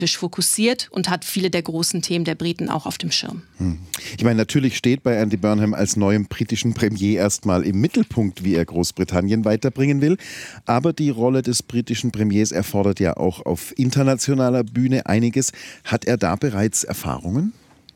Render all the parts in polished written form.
fokussiert und hat viele der großen Themen der Briten auch auf dem Schirm. Ich meine, natürlich steht bei Andy Burnham als neuem britischen Premier erstmal im Mittelpunkt, wie er Großbritannien weiterbringen will. Aber die Rolle des britischen Premiers erfordert ja auch auf internationaler Bühne einiges. Hat er da bereits Erfahrungen?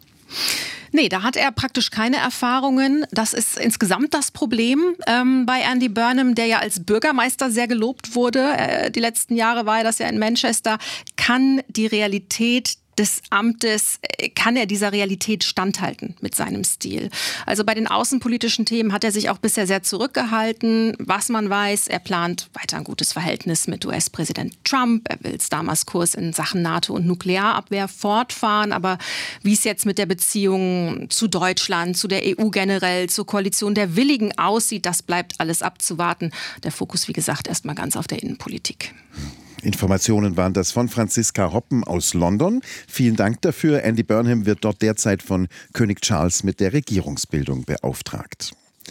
Nee, da hat er praktisch keine Erfahrungen. Das ist insgesamt das Problem bei Andy Burnham, der ja als Bürgermeister sehr gelobt wurde. Die letzten Jahre war er das ja in Manchester. Kann die Realität des Amtes, kann er dieser Realität standhalten mit seinem Stil? Also bei den außenpolitischen Themen hat er sich auch bisher sehr zurückgehalten. Was man weiß, er plant weiter ein gutes Verhältnis mit US-Präsident Trump. Er will Damaskurs in Sachen NATO und Nuklearabwehr fortfahren. Aber wie es jetzt mit der Beziehung zu Deutschland, zu der EU generell, zur Koalition der Willigen aussieht, das bleibt alles abzuwarten. Der Fokus, wie gesagt, erstmal ganz auf der Innenpolitik. Informationen waren das von Franziska Hoppen aus London. Vielen Dank dafür. Andy Burnham wird dort derzeit von König Charles mit der Regierungsbildung beauftragt.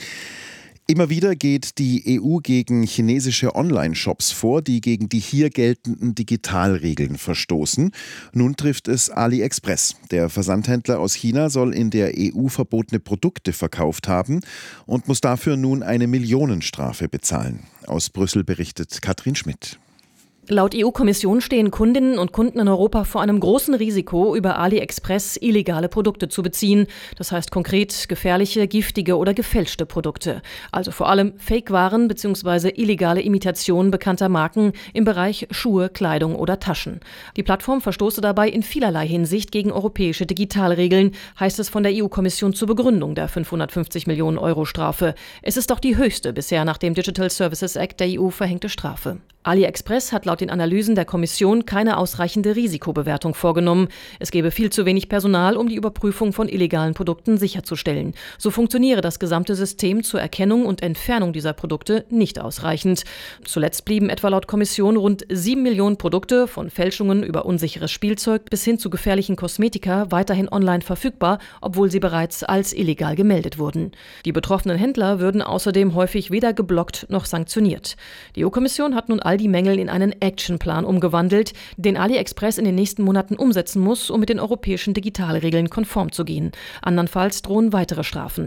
Immer wieder geht die EU gegen chinesische Online-Shops vor, die gegen die hier geltenden Digitalregeln verstoßen. Nun trifft es AliExpress. Der Versandhändler aus China soll in der EU verbotene Produkte verkauft haben und muss dafür nun eine Millionenstrafe bezahlen. Aus Brüssel berichtet Katrin Schmidt. Laut EU-Kommission stehen Kundinnen und Kunden in Europa vor einem großen Risiko, über AliExpress illegale Produkte zu beziehen. Das heißt konkret gefährliche, giftige oder gefälschte Produkte. Also vor allem Fake-Waren bzw. illegale Imitationen bekannter Marken im Bereich Schuhe, Kleidung oder Taschen. Die Plattform verstoße dabei in vielerlei Hinsicht gegen europäische Digitalregeln, heißt es von der EU-Kommission zur Begründung der 550 Millionen Euro Strafe. Es ist auch die höchste bisher nach dem Digital Services Act der EU verhängte Strafe. AliExpress hat laut den Analysen der Kommission keine ausreichende Risikobewertung vorgenommen. Es gebe viel zu wenig Personal, um die Überprüfung von illegalen Produkten sicherzustellen. So funktioniere das gesamte System zur Erkennung und Entfernung dieser Produkte nicht ausreichend. Zuletzt blieben etwa laut Kommission rund 7 Millionen Produkte, von Fälschungen über unsicheres Spielzeug bis hin zu gefährlichen Kosmetika, weiterhin online verfügbar, obwohl sie bereits als illegal gemeldet wurden. Die betroffenen Händler würden außerdem häufig weder geblockt noch sanktioniert. Die EU-Kommission hat nun all die Mängel in einen Actionplan umgewandelt, den AliExpress in den nächsten Monaten umsetzen muss, um mit den europäischen Digitalregeln konform zu gehen. Andernfalls drohen weitere Strafen.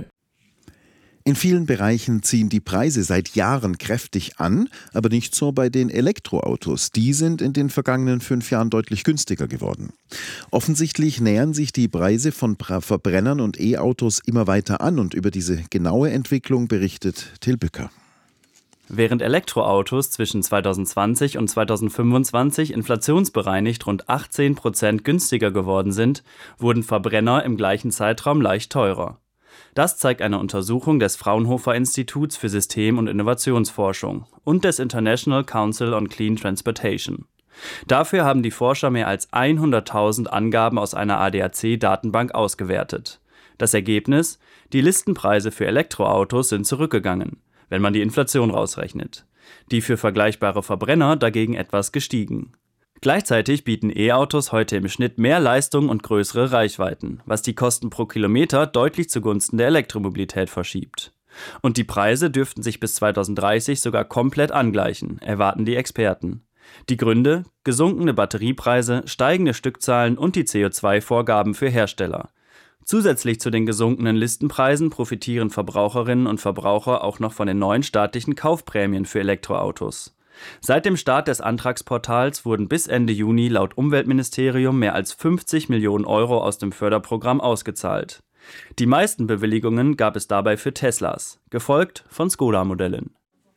In vielen Bereichen ziehen die Preise seit Jahren kräftig an, aber nicht so bei den Elektroautos. Die sind in den vergangenen 5 Jahren deutlich günstiger geworden. Offensichtlich nähern sich die Preise von Verbrennern und E-Autos immer weiter an und über diese genaue Entwicklung berichtet Till Bücker. Während Elektroautos zwischen 2020 und 2025 inflationsbereinigt rund 18% günstiger geworden sind, wurden Verbrenner im gleichen Zeitraum leicht teurer. Das zeigt eine Untersuchung des Fraunhofer Instituts für System- und Innovationsforschung und des International Council on Clean Transportation. Dafür haben die Forscher mehr als 100.000 Angaben aus einer ADAC-Datenbank ausgewertet. Das Ergebnis: Die Listenpreise für Elektroautos sind zurückgegangen, wenn man die Inflation rausrechnet. Die für vergleichbare Verbrenner dagegen etwas gestiegen. Gleichzeitig bieten E-Autos heute im Schnitt mehr Leistung und größere Reichweiten, was die Kosten pro Kilometer deutlich zugunsten der Elektromobilität verschiebt. Und die Preise dürften sich bis 2030 sogar komplett angleichen, erwarten die Experten. Die Gründe: gesunkene Batteriepreise, steigende Stückzahlen und die CO2-Vorgaben für Hersteller. Zusätzlich zu den gesunkenen Listenpreisen profitieren Verbraucherinnen und Verbraucher auch noch von den neuen staatlichen Kaufprämien für Elektroautos. Seit dem Start des Antragsportals wurden bis Ende Juni laut Umweltministerium mehr als 50 Millionen Euro aus dem Förderprogramm ausgezahlt. Die meisten Bewilligungen gab es dabei für Teslas, gefolgt von Skoda-Modellen.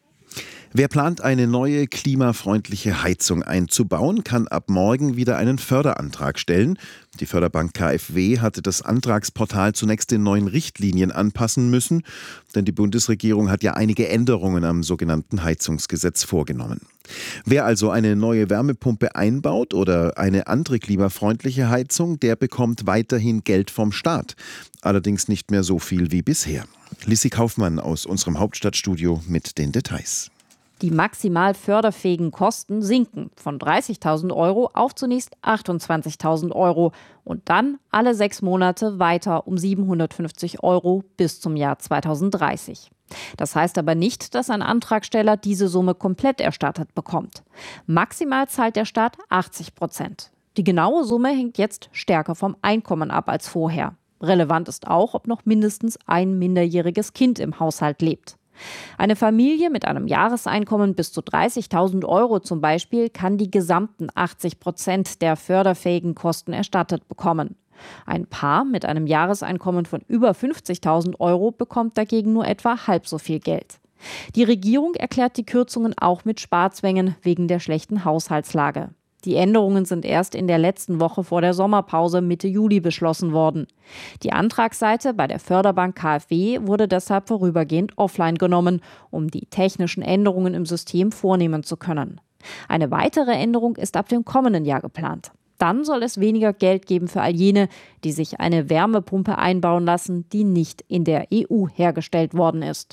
Wer plant, eine neue klimafreundliche Heizung einzubauen, kann ab morgen wieder einen Förderantrag stellen. Die Förderbank KfW hatte das Antragsportal zunächst den neuen Richtlinien anpassen müssen, denn die Bundesregierung hat ja einige Änderungen am sogenannten Heizungsgesetz vorgenommen. Wer also eine neue Wärmepumpe einbaut oder eine andere klimafreundliche Heizung, der bekommt weiterhin Geld vom Staat. Allerdings nicht mehr so viel wie bisher. Lissi Kaufmann aus unserem Hauptstadtstudio mit den Details. Die maximal förderfähigen Kosten sinken von 30.000 Euro auf zunächst 28.000 Euro und dann alle 6 Monate weiter um 750 Euro bis zum Jahr 2030. Das heißt aber nicht, dass ein Antragsteller diese Summe komplett erstattet bekommt. Maximal zahlt der Staat 80%. Die genaue Summe hängt jetzt stärker vom Einkommen ab als vorher. Relevant ist auch, ob noch mindestens ein minderjähriges Kind im Haushalt lebt. Eine Familie mit einem Jahreseinkommen bis zu 30.000 Euro zum Beispiel kann die gesamten 80% der förderfähigen Kosten erstattet bekommen. Ein Paar mit einem Jahreseinkommen von über 50.000 Euro bekommt dagegen nur etwa halb so viel Geld. Die Regierung erklärt die Kürzungen auch mit Sparzwängen wegen der schlechten Haushaltslage. Die Änderungen sind erst in der letzten Woche vor der Sommerpause Mitte Juli beschlossen worden. Die Antragsseite bei der Förderbank KfW wurde deshalb vorübergehend offline genommen, um die technischen Änderungen im System vornehmen zu können. Eine weitere Änderung ist ab dem kommenden Jahr geplant. Dann soll es weniger Geld geben für all jene, die sich eine Wärmepumpe einbauen lassen, die nicht in der EU hergestellt worden ist.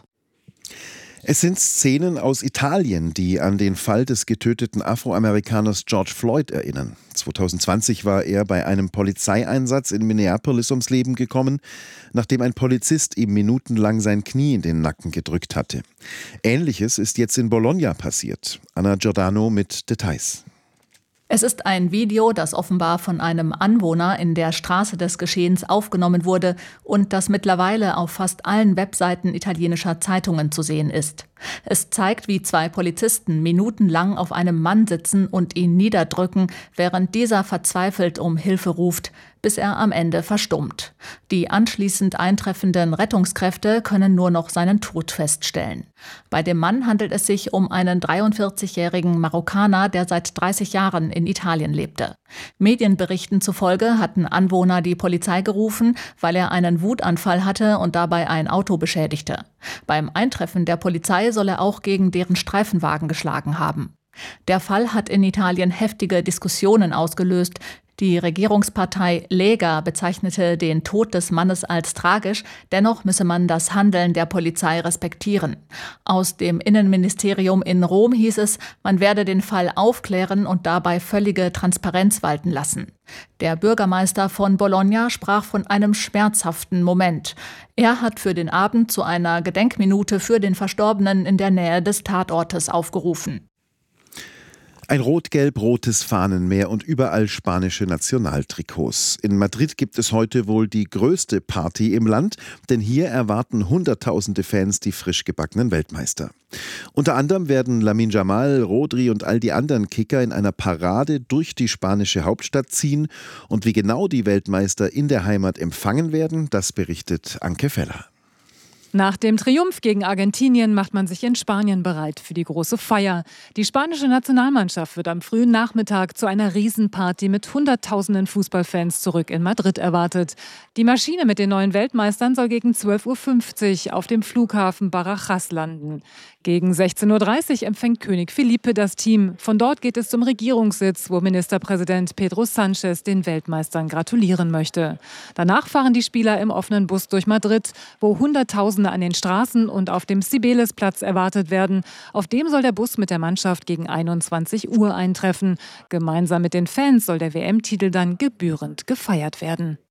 Es sind Szenen aus Italien, die an den Fall des getöteten Afroamerikaners George Floyd erinnern. 2020 war er bei einem Polizeieinsatz in Minneapolis ums Leben gekommen, nachdem ein Polizist ihm minutenlang sein Knie in den Nacken gedrückt hatte. Ähnliches ist jetzt in Bologna passiert. Anna Giordano mit Details. Es ist ein Video, das offenbar von einem Anwohner in der Straße des Geschehens aufgenommen wurde und das mittlerweile auf fast allen Webseiten italienischer Zeitungen zu sehen ist. Es zeigt, wie zwei Polizisten minutenlang auf einem Mann sitzen und ihn niederdrücken, während dieser verzweifelt um Hilfe ruft, bis er am Ende verstummt. Die anschließend eintreffenden Rettungskräfte können nur noch seinen Tod feststellen. Bei dem Mann handelt es sich um einen 43-jährigen Marokkaner, der seit 30 Jahren in Italien lebte. Medienberichten zufolge hatten Anwohner die Polizei gerufen, weil er einen Wutanfall hatte und dabei ein Auto beschädigte. Beim Eintreffen der Polizei soll er auch gegen deren Streifenwagen geschlagen haben. Der Fall hat in Italien heftige Diskussionen ausgelöst. Die Regierungspartei Lega bezeichnete den Tod des Mannes als tragisch, dennoch müsse man das Handeln der Polizei respektieren. Aus dem Innenministerium in Rom hieß es, man werde den Fall aufklären und dabei völlige Transparenz walten lassen. Der Bürgermeister von Bologna sprach von einem schmerzhaften Moment. Er hat für den Abend zu einer Gedenkminute für den Verstorbenen in der Nähe des Tatortes aufgerufen. Ein rot-gelb-rotes Fahnenmeer und überall spanische Nationaltrikots. In Madrid gibt es heute wohl die größte Party im Land, denn hier erwarten Hunderttausende Fans die frisch gebackenen Weltmeister. Unter anderem werden Lamine Yamal, Rodri und all die anderen Kicker in einer Parade durch die spanische Hauptstadt ziehen. Und wie genau die Weltmeister in der Heimat empfangen werden, das berichtet Anke Feller. Nach dem Triumph gegen Argentinien macht man sich in Spanien bereit für die große Feier. Die spanische Nationalmannschaft wird am frühen Nachmittag zu einer Riesenparty mit Hunderttausenden Fußballfans zurück in Madrid erwartet. Die Maschine mit den neuen Weltmeistern soll gegen 12.50 Uhr auf dem Flughafen Barajas landen. Gegen 16.30 Uhr empfängt König Felipe das Team. Von dort geht es zum Regierungssitz, wo Ministerpräsident Pedro Sánchez den Weltmeistern gratulieren möchte. Danach fahren die Spieler im offenen Bus durch Madrid, wo Hunderttausende an den Straßen und auf dem Cibeles-Platz erwartet werden. Auf dem soll der Bus mit der Mannschaft gegen 21 Uhr eintreffen. Gemeinsam mit den Fans soll der WM-Titel dann gebührend gefeiert werden.